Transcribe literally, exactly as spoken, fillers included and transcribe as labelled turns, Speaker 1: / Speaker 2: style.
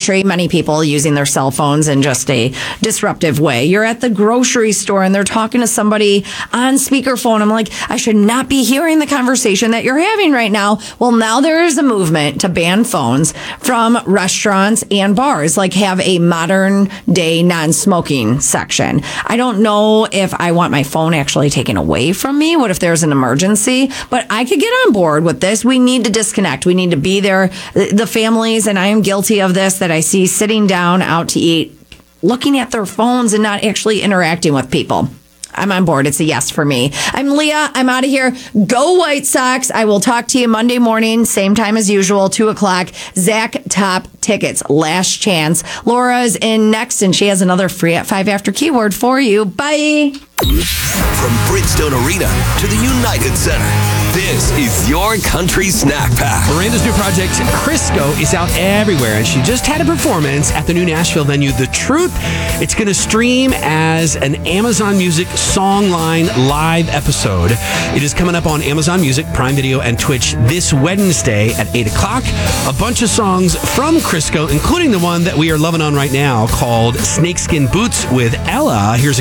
Speaker 1: country, many people using their cell phones in just a disruptive way. You're at the grocery store and they're talking to somebody on speakerphone. I'm like, I should not be hearing the conversation that you're having right now. Well, now there is a movement to ban phones from restaurants and bars, like have a modern day non-smoking section. I don't know if I want my phone actually taken away from me. What if there's an emergency? But I could get on board with this. We need to disconnect. We need to be there. The families, and I am guilty of this, that I see sitting down out to eat, looking at their phones and not actually interacting with people. I'm on board. It's a yes for me. I'm Leah. I'm out of here. Go White Sox. I will talk to you Monday morning, same time as usual, two o'clock. Zach Top tickets, last chance. Laura's in next, and she has another free at five after keyword for you. Bye.
Speaker 2: From Bridgestone Arena to the United Center, this is your country snack pack.
Speaker 3: Miranda's new project, Crisco, is out everywhere, and she just had a performance at the new Nashville venue, The Truth. It's going to stream as an Amazon Music Songline live episode. It is coming up on Amazon Music, Prime Video, and Twitch this Wednesday at eight o'clock. A bunch of songs from Crisco, including the one that we are loving on right now called Snakeskin Boots with Ella. Here's a